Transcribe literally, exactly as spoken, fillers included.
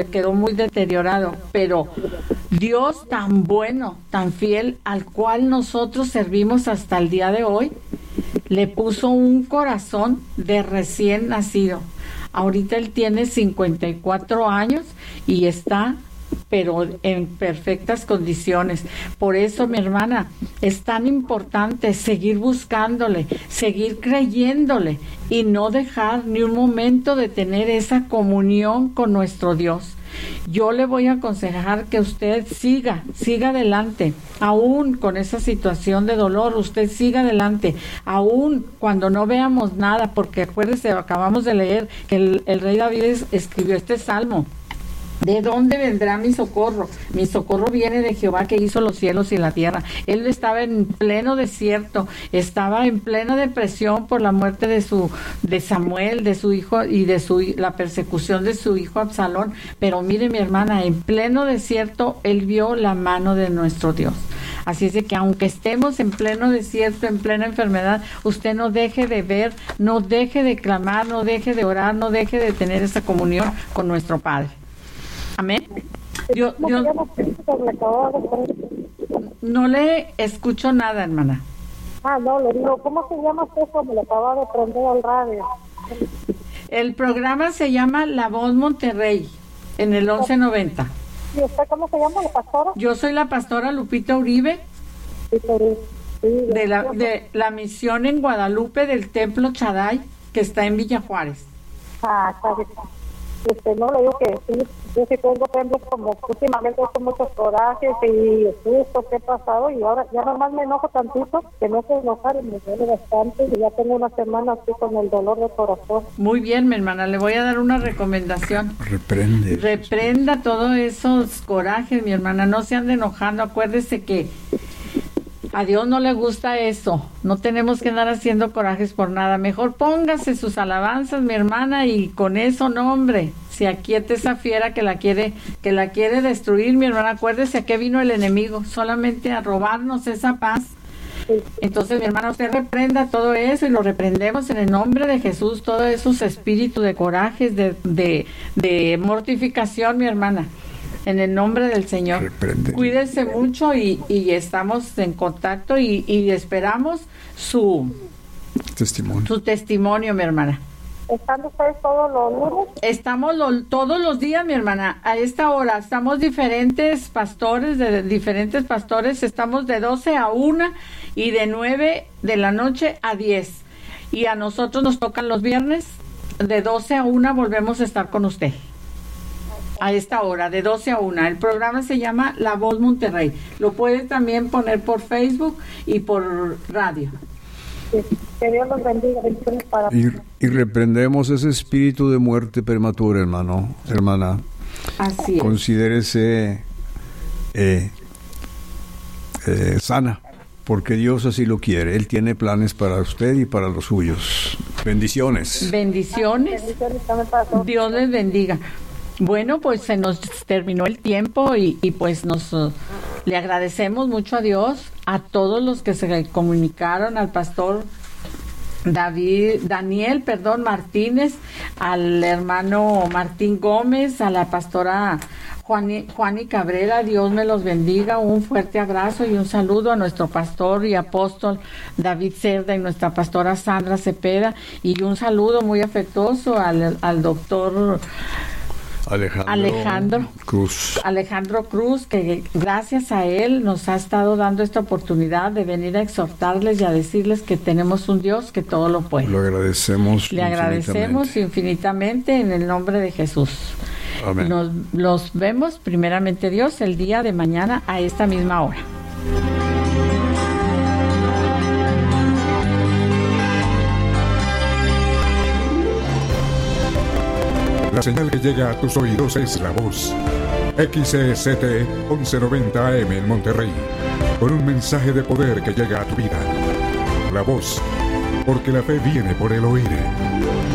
quedó muy deteriorado, pero Dios tan bueno, tan fiel, al cual nosotros servimos hasta el día de hoy, le puso un corazón de recién nacido. Ahorita él tiene cincuenta y cuatro años y está pero en perfectas condiciones. Por eso, mi hermana, es tan importante seguir buscándole, seguir creyéndole y no dejar ni un momento de tener esa comunión con nuestro Dios. Yo le voy a aconsejar que usted siga, siga adelante, aún con esa situación de dolor, usted siga adelante, aún cuando no veamos nada, porque acuérdese, acabamos de leer que el, el rey David es, escribió este salmo. ¿De dónde vendrá mi socorro? Mi socorro viene de Jehová, que hizo los cielos y la tierra. Él estaba en pleno desierto, estaba en plena depresión por la muerte de su de Samuel, de su hijo y de su la persecución de su hijo Absalón. Pero mire, mi hermana, en pleno desierto él vio la mano de nuestro Dios. Así es de que aunque estemos en pleno desierto, en plena enfermedad, usted no deje de ver, no deje de clamar, no deje de orar, no deje de tener esa comunión con nuestro Padre. Amén. Yo, yo no le escucho nada, hermana. Ah, no, le digo, ¿cómo se llama usted? Como le acabo de prender al radio. El programa se llama La Voz Monterrey, en el once noventa. ¿Y usted cómo se llama, la pastora? Yo soy la pastora Lupita Uribe, de la, de la misión en Guadalupe del Templo Chaday, que está en Villa Juárez. Ah, está bien. Este, no, le digo que sí, yo sí tengo temblores, como últimamente con muchos corajes y sustos que he pasado, y ahora ya nomás me enojo tantito, que no sé enojar y me duele bastante, y ya tengo una semana así con el dolor de corazón. Muy bien, mi hermana, le voy a dar una recomendación. Reprende. Reprenda todos esos corajes, mi hermana, no se ande enojando, acuérdese que a Dios no le gusta eso, no tenemos que andar haciendo corajes por nada, mejor póngase sus alabanzas, mi hermana, y con eso, no, hombre, se aquiete esa fiera que la quiere, que la quiere destruir, mi hermana. Acuérdese a qué vino el enemigo, solamente a robarnos esa paz. Entonces, mi hermana, usted reprenda todo eso y lo reprendemos en el nombre de Jesús, todos esos espíritus de corajes, de, de, de mortificación, mi hermana. En el nombre del Señor. Reprende. Cuídese mucho y, y estamos en contacto y, y esperamos su testimonio. Su testimonio, mi hermana. ¿Están ustedes todos los lunes? Estamos lo, todos los días, mi hermana, a esta hora. Estamos diferentes pastores, de diferentes pastores. Estamos de doce a una y de nueve de la noche a diez. Y a nosotros nos tocan los viernes, de doce a una volvemos a estar con usted. A esta hora, de doce a una. El programa se llama La Voz Monterrey. Lo puede también poner por Facebook y por radio. Sí, que Dios los bendiga. Para... Y, y reprendemos ese espíritu de muerte prematura, hermano, hermana. Así es. Considérese eh, eh, sana, porque Dios así lo quiere. Él tiene planes para usted y para los suyos. Bendiciones. Bendiciones. Bendiciones también para todos. Dios les bendiga. Bueno, pues se nos terminó el tiempo y, y pues nos uh, le agradecemos mucho a Dios, a todos los que se comunicaron, al pastor David, Daniel, perdón, Martínez, al hermano Martín Gómez, a la pastora Juani, Juani Cabrera. Dios me los bendiga. Un fuerte abrazo y un saludo a nuestro pastor y apóstol David Cerda y nuestra pastora Sandra Cepeda, y un saludo muy afectuoso al, al doctor Alejandro, Alejandro Cruz. Alejandro Cruz, que gracias a él nos ha estado dando esta oportunidad de venir a exhortarles y a decirles que tenemos un Dios que todo lo puede. Lo agradecemos. Le agradecemos infinitamente en el nombre de Jesús. Amén. Nos los vemos primeramente Dios el día de mañana a esta misma hora. La señal que llega a tus oídos es La Voz. X C S T once noventa A M en Monterrey. Con un mensaje de poder que llega a tu vida. La Voz. Porque la fe viene por el oír.